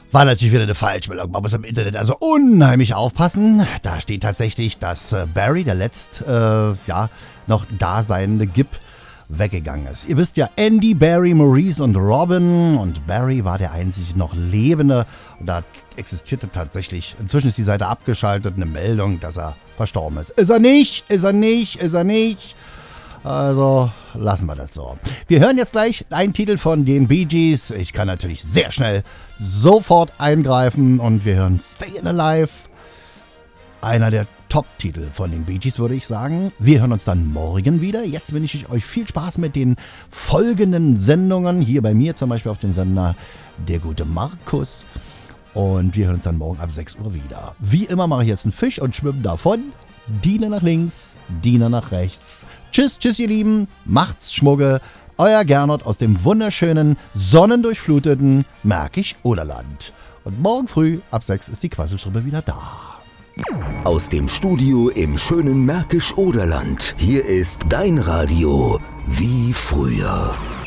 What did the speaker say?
War natürlich wieder eine Falschmeldung. Man muss im Internet also unheimlich aufpassen. Da steht tatsächlich, dass Barry, der noch daseinende Gip, weggegangen ist. Ihr wisst ja, Andy, Barry, Maurice und Robin, und Barry war der einzig noch Lebende. Und da existierte tatsächlich, inzwischen ist die Seite abgeschaltet, eine Meldung, dass er verstorben ist. Ist er nicht? Also lassen wir das so. Wir hören jetzt gleich einen Titel von den Bee Gees. Ich kann natürlich sehr schnell sofort eingreifen und wir hören Stayin' Alive. Einer der Top-Titel von den Bee Gees, würde ich sagen. Wir hören uns dann morgen wieder. Jetzt wünsche ich euch viel Spaß mit den folgenden Sendungen. Hier bei mir zum Beispiel auf dem Sender Der gute Markus. Und wir hören uns dann morgen ab 6 Uhr wieder. Wie immer mache ich jetzt einen Fisch und schwimme davon. Diener nach links, Diener nach rechts. Tschüss, ihr Lieben. Macht's Schmugge. Euer Gernot aus dem wunderschönen, sonnendurchfluteten Märkisch-Oderland. Und morgen früh ab 6 ist die Quasselstrippe wieder da. Aus dem Studio im schönen Märkisch-Oderland. Hier ist dein Radio wie früher.